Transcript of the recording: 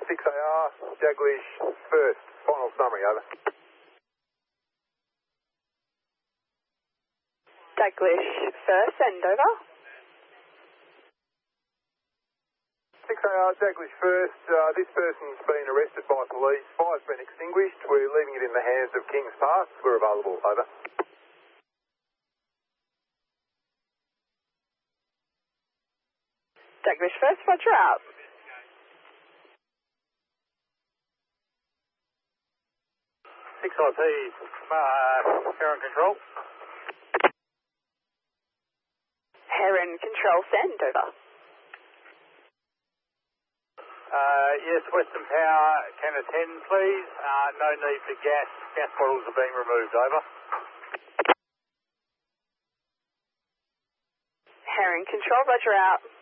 6AR, Daglish first. Final summary, over. Daglish first, send over. 6AR, Daglish first. This person's been arrested by police. Fire's been extinguished. We're leaving it in the hands of Kings Park. We're available, over. Daglish first, roger out. Six IP, Heron Control. Heron Control, send over. Yes, Western Power, can attend please. No need for gas. Gas bottles are being removed, over. Heron Control, roger out.